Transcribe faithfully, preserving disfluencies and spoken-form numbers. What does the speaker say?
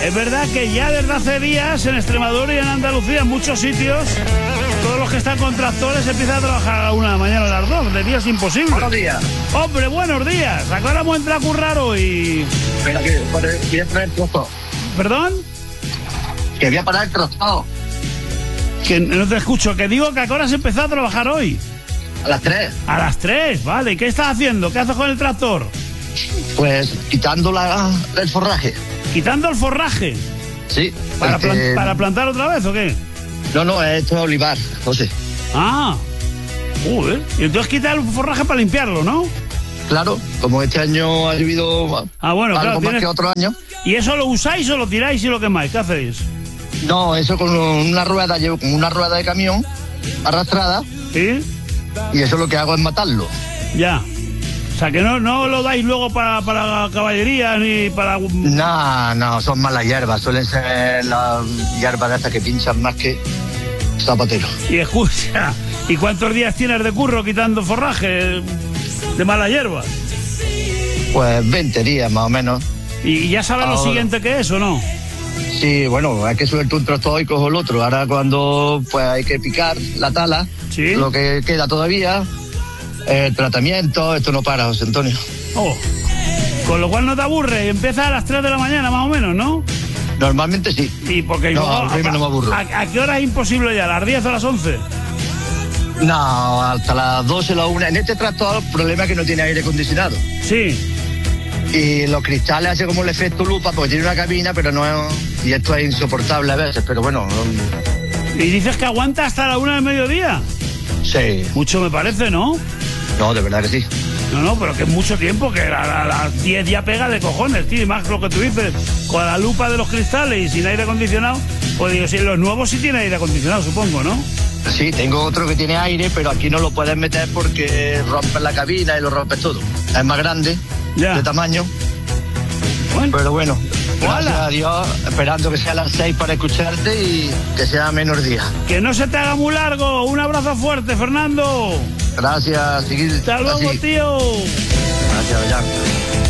Es verdad que ya desde hace días en Extremadura y en Andalucía, en muchos sitios, todos los que están con tractores empiezan a trabajar a la una de la mañana a las dos. De día es imposible. Buenos días. Hombre, buenos días. ¿A qué hora hemos entrado a currar hoy? Espera, que voy a parar el trozo. ¿Perdón? Que voy a parar el trozo. Que no te escucho. Que digo que a qué hora se empezó a trabajar hoy. A las tres. A las tres, vale. ¿Y qué estás haciendo? ¿Qué haces con el tractor? Pues quitando la, el forraje. ¿Quitando el forraje? Sí. ¿Para, porque... plan- ¿Para plantar otra vez o qué? No, no, esto es olivar, José. Ah. Joder. Y entonces quita el forraje para limpiarlo, ¿no? Claro, como este año ha llovido Ah, bueno, algo claro, más tienes- que otro año. ¿Y eso lo usáis o lo tiráis y lo quemáis? ¿Qué hacéis? No, eso con una rueda, llevo con una rueda de camión arrastrada ¿Sí? y eso lo que hago es matarlo. Ya. O sea, que no, no lo dais luego para, para caballería ni para... No, no, son malas hierbas, suelen ser las hierbas de estas que pinchan más que zapatero. Y escucha, ¿y cuántos días tienes de curro quitando forraje de mala hierba? Pues veinte días más o menos. ¿Y ya sabes lo Ahora. siguiente que es o no? Sí, bueno, hay que suelto un tractor y cojo el otro. Ahora cuando pues hay que picar la tala, Sí. lo que queda todavía, el tratamiento, esto no para, José Antonio. Oh. Con lo cual no te aburre y empieza a las tres de la mañana más o menos, ¿no? Normalmente sí. Y porque No, luego, a mí no me aburro. ¿a, a qué hora es imposible ya? ¿A las diez o a las once? No, hasta las doce, la una. En este tractor el problema es que no tiene aire acondicionado. Sí. Y los cristales hace como el efecto lupa porque tiene una cabina, pero no es... Y esto es insoportable a veces, pero bueno, no- ¿Y dices que aguanta hasta la una del mediodía? sí. Mucho me parece, ¿no? No, de verdad que sí. No, no, pero que es mucho tiempo, que a, a las diez ya pega de cojones, tío, y más lo que tú dices, con la lupa de los cristales y sin aire acondicionado, pues digo, si los nuevos sí tienen aire acondicionado, supongo, ¿no? Sí, tengo otro que tiene aire, pero aquí no lo puedes meter porque rompes la cabina y lo rompes todo. Es más grande, Ya. de tamaño, Bueno, pero bueno, gracias Hola. a Dios, esperando que sea a las seis para escucharte y que sea menor día. que no se te haga muy largo, un abrazo fuerte, Fernando. Gracias, seguir Hasta luego, así. tío. Gracias, ya.